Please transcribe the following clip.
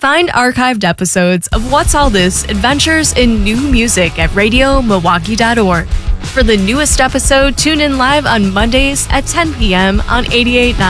Find archived episodes of What's All This Adventures in New Music at radiomilwaukee.org. For the newest episode, tune in live on Mondays at 10 p.m. on 88.9